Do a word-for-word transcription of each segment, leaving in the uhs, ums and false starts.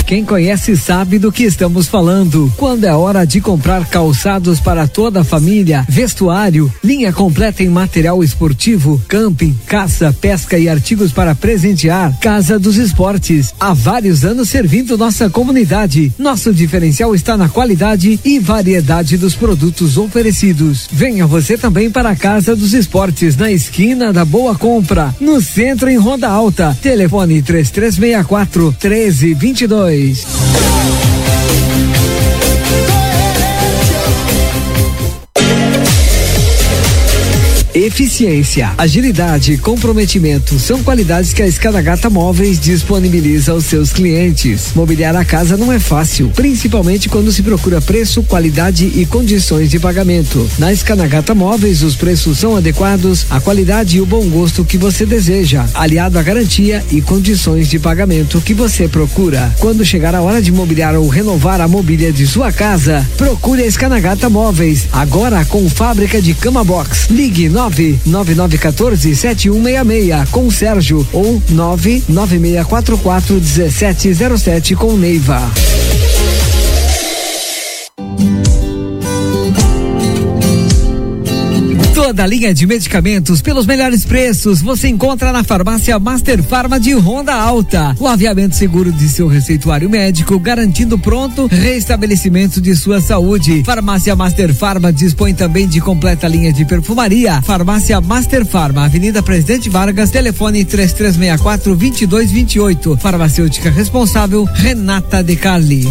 Quem conhece sabe do que estamos falando. Quando é hora de comprar calçados para toda a família, vestuário, linha completa em material esportivo, camping, caça, pesca e artigos para presentear, Casa dos Esportes. Há vários anos servindo nossa comunidade. Nosso diferencial está na qualidade e variedade dos produtos oferecidos. Venha você também para a Casa dos Esportes, na esquina da Boa Compra, no centro em Ronda Alta. Telefone três três seis quatro, um três dois dois. Eficiência, agilidade e comprometimento são qualidades que a Escadagata Móveis disponibiliza aos seus clientes. Mobiliar a casa não é fácil, principalmente quando se procura preço, qualidade e condições de pagamento. Na Escadagata Móveis, os preços são adequados à qualidade e o bom gosto que você deseja, aliado à garantia e condições de pagamento que você procura. Quando chegar a hora de mobiliar ou renovar a mobília de sua casa, procure a Escadagata Móveis, agora com fábrica de cama box. Ligue nove nove nove um quatro sete um seis seis com Sérgio ou nove nove seis quatro quatro um sete zero sete com Neiva. Toda a linha de medicamentos pelos melhores preços você encontra na Farmácia Master Farma de Ronda Alta. O aviamento seguro de seu receituário médico, garantindo pronto restabelecimento de sua saúde. Farmácia Master Farma dispõe também de completa linha de perfumaria. Farmácia Master Farma, Avenida Presidente Vargas, telefone três três seis quatro, dois dois dois oito. Farmacêutica responsável, Renata De Carli.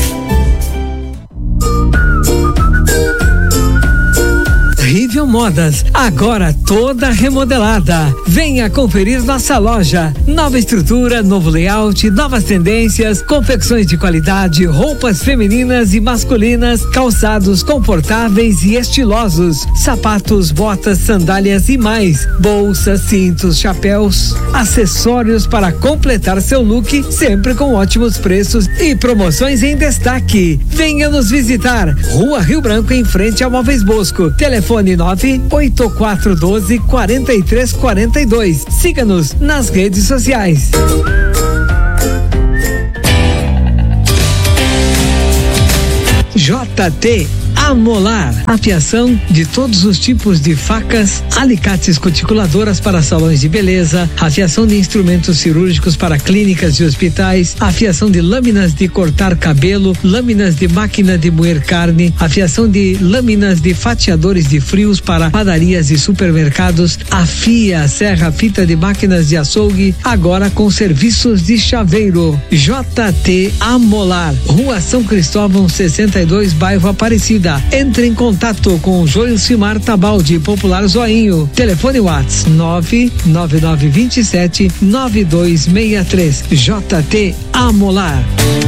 Rivian Modas, agora toda remodelada. Venha conferir nossa loja. Nova estrutura, novo layout, novas tendências, confecções de qualidade, roupas femininas e masculinas, calçados confortáveis e estilosos, sapatos, botas, sandálias e mais, bolsas, cintos, chapéus, acessórios para completar seu look, sempre com ótimos preços e promoções em destaque. Venha nos visitar. Rua Rio Branco, em frente ao Móveis Bosco. Telefone nove oito quatro um dois, quatro três quatro dois. Siga-nos nas redes sociais. J T Amolar, afiação de todos os tipos de facas, alicates cuticuladoras para salões de beleza, afiação de instrumentos cirúrgicos para clínicas e hospitais, afiação de lâminas de cortar cabelo, lâminas de máquina de moer carne, afiação de lâminas de fatiadores de frios para padarias e supermercados, afia, serra, fita de máquinas de açougue, agora com serviços de chaveiro. J T Amolar, Rua São Cristóvão sessenta e dois, bairro Aparecida. Entre em contato com o Joilcimar Tabaldi, Popular Zoinho. Telefone WhatsApp nove nove nove dois sete nove dois seis três. J T Amolar.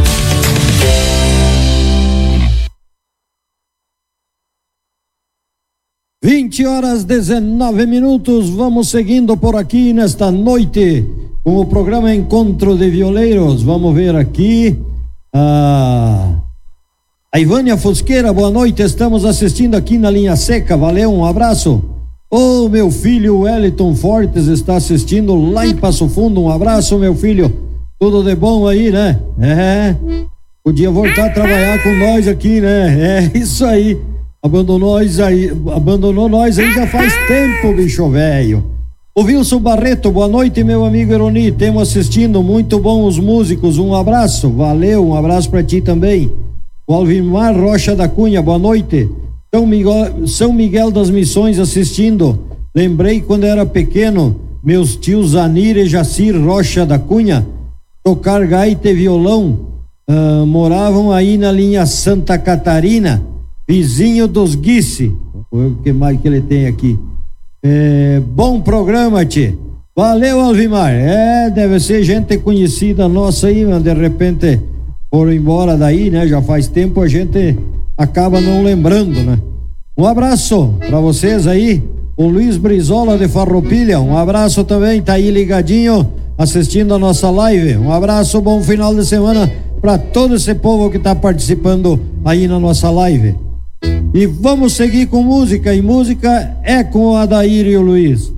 vinte horas dezenove minutos. Vamos seguindo por aqui nesta noite com o programa Encontro de Violeiros. Vamos ver aqui a A Ivânia Fosqueira, boa noite, estamos assistindo aqui na linha seca, valeu, um abraço. Ô, oh, meu filho Wellington Fortes está assistindo lá em Passo Fundo, um abraço, meu filho, tudo de bom aí, né? É, podia voltar a trabalhar com nós aqui, né? É, isso aí, abandonou nós aí, abandonou nós aí já faz tempo, bicho velho. O Wilson Barreto, boa noite, meu amigo Eroni, temos assistindo, muito bom os músicos, um abraço, valeu, um abraço pra ti também. O Alvimar Rocha da Cunha, boa noite. São Miguel, São Miguel das Missões assistindo. Lembrei quando era pequeno, meus tios Zanir e Jacir Rocha da Cunha, tocar gaita e violão, uh, moravam aí na linha Santa Catarina, vizinho dos Guice. O que mais que ele tem aqui? É, bom programa, tchê. Valeu, Alvimar. É, deve ser gente conhecida nossa aí, mas de repente foram embora daí, né? Já faz tempo, a gente acaba não lembrando, né? Um abraço pra vocês aí, o Luiz Brizola de Farroupilha, um abraço também, tá aí ligadinho, assistindo a nossa live. Um abraço, bom final de semana pra todo esse povo que tá participando aí na nossa live. E vamos seguir com música, e música é com o Adair e o Luiz.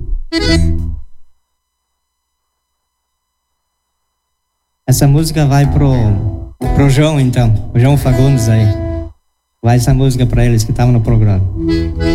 Essa música vai pro Pro João, então. O João Fagundes aí. Vai essa música pra eles que estavam no programa.